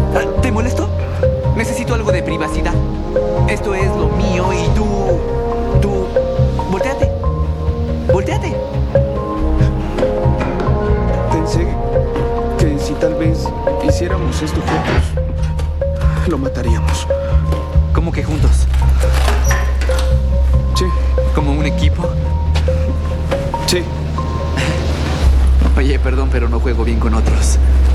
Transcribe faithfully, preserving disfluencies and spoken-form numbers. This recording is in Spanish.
¿Te molesto? Necesito algo de privacidad. Esto es lo mío y tú... Tú... Voltéate. Voltéate. Pensé que si tal vez hiciéramos esto juntos, lo mataríamos. ¿Cómo que juntos? Sí. ¿Como un equipo? Sí. Oye, perdón, pero no juego bien con otros.